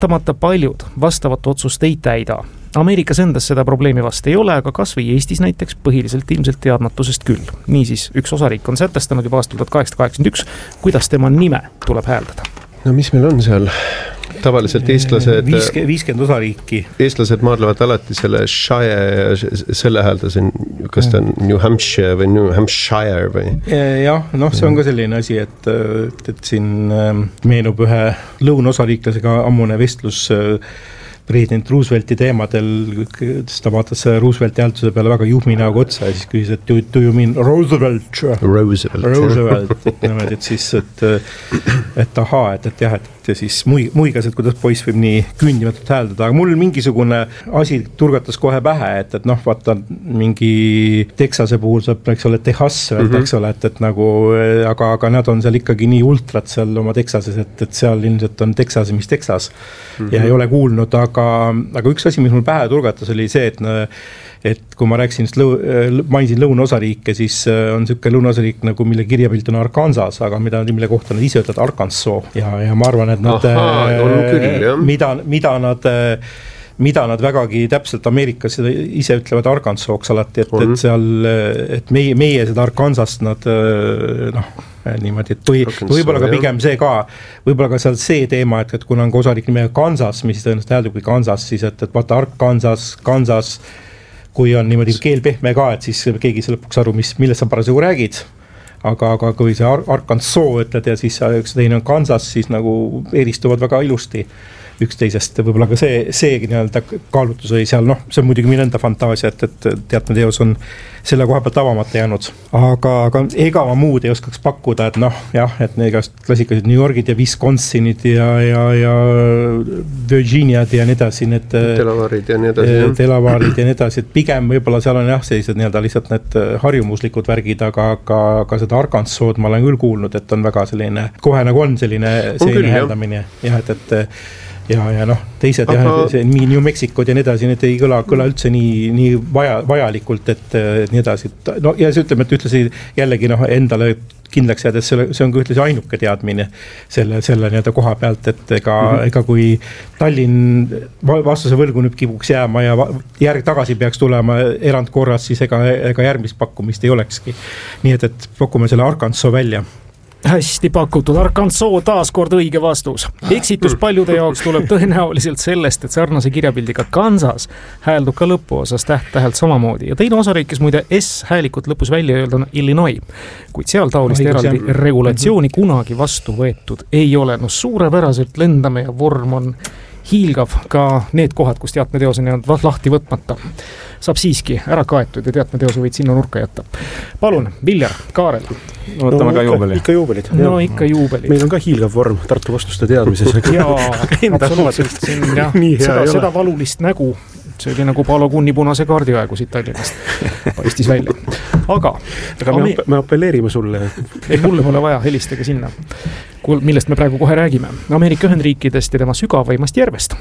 Kahtlemata paljud vastavat otsust ei täida. Ameerikas endas seda probleemi vast ei ole, aga kas või Eestis näiteks põhiliselt ilmselt teadmatusest küll. Niisiis, üks osariik on sätestanud juba aastal 1881, kuidas tema nime tuleb hääldada. No mis meil on seal? Tavaliselt eestlased 50 osariiki. Eestlased maadlevad alati selle Shire ja selle hääldasin, kas ta on New Hampshire või New Hampshire või? Jah, see on ka selline asi, et siin meenub ühe lõunaosariiklasega ammune vestlus president Roosevelti teemadel, ta vaatas Roosevelti häälduse peale väga juhmi näoga otsa ja siis küsis, et do you mean Roosevelt, et siis, et ahaa, et jah, et siis muigas, et kuidas poiss võib nii küündimatult hääldada, aga mul mingisugune asi turgatas kohe pähe, et vaata mingi Texase puhul saab, eks ole, Texas, eks ole, et nagu, aga nad on seal ikkagi nii ultrat seal oma Texases, et seal ilmselt on Texas, mis Texas ja ei ole kuulnud, aga üks asi, mis mul pähe turgatas, oli see, et kui ma rääkisin, mainisin lõunaosariike, siis on niisugune lõunaosariik, nagu mille kirjapilt on Arkansas, aga mille kohta nad ise ütlevad Arkansas ja ma arvan, et nad, mida nad vägagi täpselt Ameerikas ise ütlevad Arkansas'ks alati, et seal, et meie seda Arkansast nad niimoodi, et võib-olla ka pigem see ka, võib-olla ka seal see teema, et kuna on ka osariik nimega Kansas, mis tõenäoliselt hääldub kui Kansas, siis et vaata Kansas, kui on niimoodi keel pehme ka, et siis keegi see lõpuks aru, millest sa parasjagu räägid, aga kui see Arkansas ütled ja siis üks teine on Kansas, siis nagu eristuvad väga ilusti üksteisest, võib-olla ka see nii-öelda kaalutus oli seal, see on muidugi minu enda fantaasia, et teatme teos on selle koha pealt avamata jäänud, aga ega ma muud ei oskaks pakkuda, et jah, et need klassikalised New Yorgid ja Wisconsinid ja Virginiad ja nii edasi, need Delaware'id ja nii edasi, et pigem võib-olla seal on jah, sellised nii-öelda lihtsalt need harjumuslikud värgid, aga seda Arkansas'd ma olen küll kuulnud, et on väga selline, kohe nagu on selline hääldamine, jah, et ja teised mingi New Mexicod ja nii edasi, need ei kõla üldse nii vajalikult, et nii edasi. Ja see ütleme, et ütlesi jällegi endale kindlaks jäädes, see on ka ütlesi ainuke teadmine selle nii-öelda koha pealt, et ega kui Tallinn vastuse võlgu nüüd kibuks jääma ja järg tagasi peaks tulema erandkorras, siis ega järgmist pakkumist ei olekski. Nii et pakume selle Arkansas välja. Hästi pakutud. Arkansas taas kord õige vastus. Eksitus paljude jaoks tuleb tõenäoliselt sellest, et sarnase kirjapildiga Kansas hääldub ka lõpuosas täht-tähelt samamoodi. Ja teine osariikis muide S-häälikut lõpus välja öelda on Illinois, kuid seal taolist eraldi regulatsiooni kunagi vastu võetud ei ole. Suurepäraselt lendame ja vorm on hiilgav, ka need kohad, kus teatmeteos on jäänud lahti võtmata. Saab siiski ära kaetud ja teatmeteose võid sinna nurka jätta. Palun, Viljar, Kaarel. Võtame ka juubelid. Ikka juubelid. Ikka juubelid. Meil on ka hiilgav vorm Tartu vastuste teadmises. Jaa, absoluutselt. Seda valulist nägu, see oli nagu Paolo Kunni punase kaardi aegu siit Tallinnast paistis välja. Aga me apelleerime sulle. Mulle pole vaja, helistage sinna, millest me praegu kohe räägime. Ameerika Ühendriikidest ja tema sügavaimast järvest,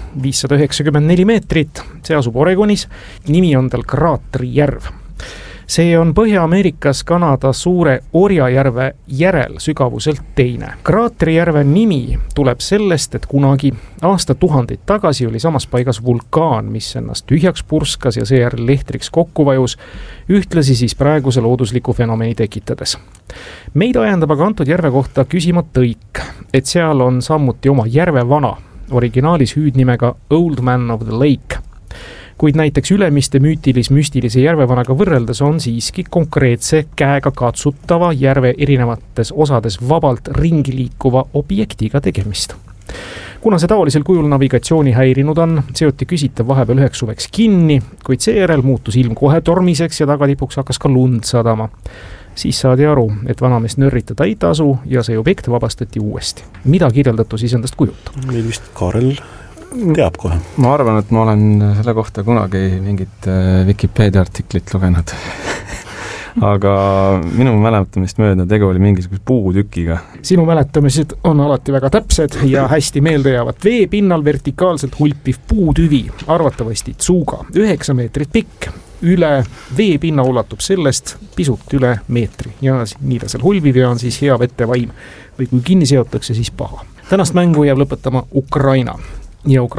594 meetrit, see asub Oregonis, nimi on tal Kraatri järv. See on Põhja-Ameerikas Kanada suure Orjajärve järel sügavuselt teine. Kraatri järve nimi tuleb sellest, et kunagi aastatuhandeid tagasi oli samas paigas vulkaan, mis ennast tühjaks purskas ja seejärel lehtriks kokku vajus, ühtlasi siis praeguse loodusliku fenomeni tekitades. Meid ajendab aga antud järve kohta küsima Tõik, et seal on sammuti oma järvevana, originaalis hüüdnimega Old Man of the Lake. Kuid näiteks Ülemiste müstilise järvevanaga võrreldes on siiski konkreetse käega katsutava järve erinevates osades vabalt ringi liikuva objektiga tegemist. Kuna see taolisel kujul navigatsiooni häirinud on, seoti küsitav vahepeal üheks suveks kinni, kuid seejärel muutus ilm kohe tormiseks ja tagatipuks hakkas ka lund sadama. Siis saadi aru, et vanameest nörritada ei tasu ja see objekt vabastati uuesti. Mida kirjeldatu siis endast kujutab? Meil vist Kaarel teab kohe. Ma arvan, et ma olen selle kohta kunagi mingit Wikipedia artiklit lugenud. Aga minu mäletamist mööda tegu oli mingisuguse puutükiga. Sinu mäletamised on alati väga täpsed ja hästi meelde jäävad. Veepinnal vertikaalselt hulpiv puutüvi, arvatavasti tsuuga, 9 meetrit pikk. Üle veepinna ulatub sellest pisut üle meetri ja nii ta seal hulbiv ja on siis hea vetevaim või kui kinni seotakse, siis paha. Tänast mängu jääb lõpetama Ukraina. ja